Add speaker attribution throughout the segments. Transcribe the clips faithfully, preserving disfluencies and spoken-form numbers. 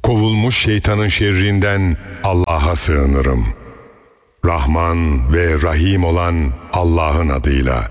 Speaker 1: Kovulmuş şeytanın şerrinden Allah'a sığınırım. Rahman ve Rahim olan Allah'ın adıyla.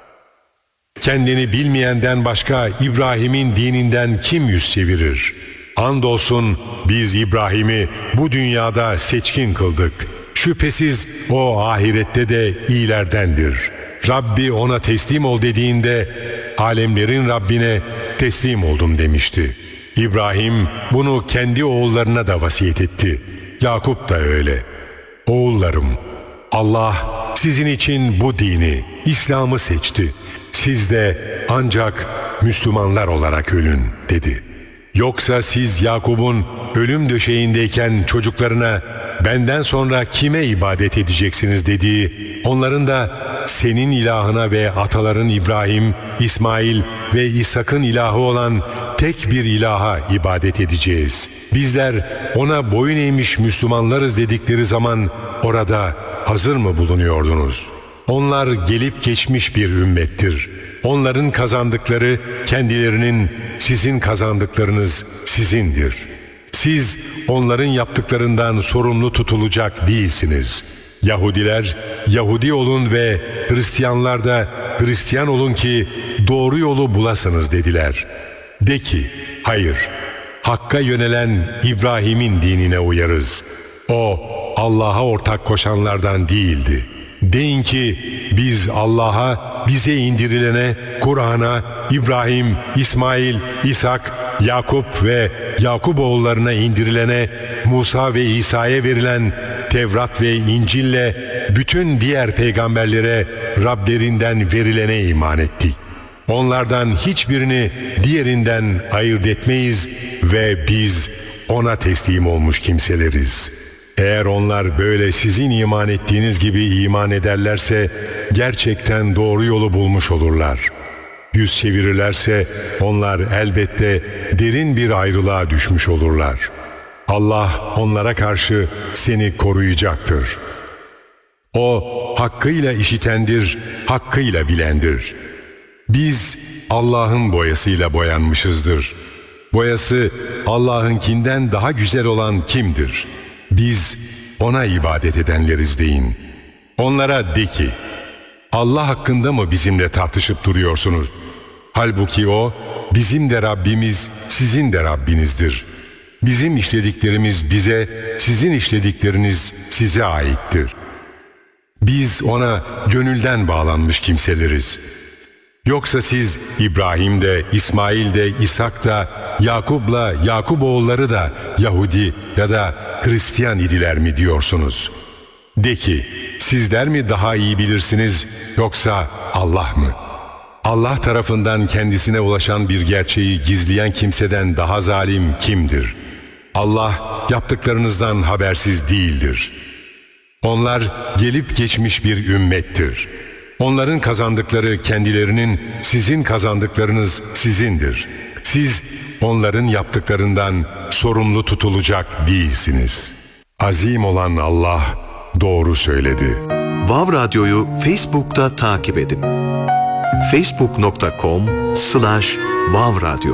Speaker 1: Kendini bilmeyenden başka İbrahim'in dininden kim yüz çevirir? Andolsun biz İbrahim'i bu dünyada seçkin kıldık. Şüphesiz o ahirette de iyilerdendir. Rabbi ona teslim ol dediğinde alemlerin Rabbine teslim oldum demişti. İbrahim bunu kendi oğullarına da vasiyet etti. Yakup da öyle. Oğullarım, Allah sizin için bu dini, İslam'ı seçti. Siz de ancak Müslümanlar olarak ölün dedi. Yoksa siz Yakup'un ölüm döşeğindeyken çocuklarına benden sonra kime ibadet edeceksiniz dediği, onların da senin ilahına ve ataların İbrahim, İsmail ve İshak'ın ilahı olan tek bir ilaha ibadet edeceğiz. Bizler ona boyun eğmiş Müslümanlarız dedikleri zaman orada hazır mı bulunuyordunuz? Onlar gelip geçmiş bir ümmettir. Onların kazandıkları kendilerinin, sizin kazandıklarınız sizindir. Siz onların yaptıklarından sorumlu tutulacak değilsiniz. Yahudiler Yahudi olun ve Hristiyanlar da Hristiyan olun ki doğru yolu bulasınız dediler. De ki, hayır, Hakk'a yönelen İbrahim'in dinine uyarız. O Allah'a ortak koşanlardan değildi. Deyin ki biz Allah'a, bize indirilene, Kur'an'a, İbrahim, İsmail, İshak, Yakup ve Yakup oğullarına indirilene, Musa ve İsa'ya verilen Tevrat ve İncil'le bütün diğer peygamberlere Rablerinden verilene iman ettik. Onlardan hiçbirini diğerinden ayırt etmeyiz ve biz ona teslim olmuş kimseleriz. Eğer onlar böyle sizin iman ettiğiniz gibi iman ederlerse gerçekten doğru yolu bulmuş olurlar. Yüz çevirirlerse onlar elbette derin bir ayrılığa düşmüş olurlar. Allah onlara karşı seni koruyacaktır. O hakkıyla işitendir, hakkıyla bilendir. Biz Allah'ın boyasıyla boyanmışızdır. Boyası Allah'ınkinden daha güzel olan kimdir? Biz ona ibadet edenleriz deyin. Onlara de ki, Allah hakkında mı bizimle tartışıp duruyorsunuz? Halbuki o, bizim de Rabbimiz, sizin de Rabbinizdir. Bizim işlediklerimiz bize, sizin işledikleriniz size aittir. Biz ona gönülden bağlanmış kimseleriz. Yoksa siz İbrahim'de, İsmail'de, İshak'ta, Yakup'la Yakup oğulları da Yahudi ya da Hristiyan idiler mi diyorsunuz? De ki, sizler mi daha iyi bilirsiniz yoksa Allah mı? Allah tarafından kendisine ulaşan bir gerçeği gizleyen kimseden daha zalim kimdir? Allah yaptıklarınızdan habersiz değildir. Onlar gelip geçmiş bir ümmettir. Onların kazandıkları kendilerinin, sizin kazandıklarınız sizindir. Siz onların yaptıklarından sorumlu tutulacak değilsiniz. Azim olan Allah doğru söyledi.
Speaker 2: Vav Radyo'yu Facebook'ta takip edin. facebook nokta com slash vav radyo.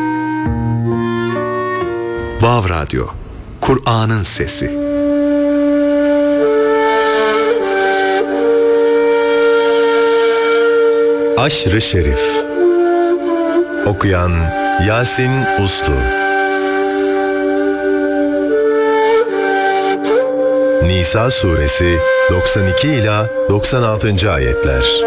Speaker 2: Vav Radyo, Kur'an'ın sesi.
Speaker 3: Aşr-ı Şerif. Okuyan Yasin Uslu. Nisa suresi doksan iki ila doksan altıncı ayetler.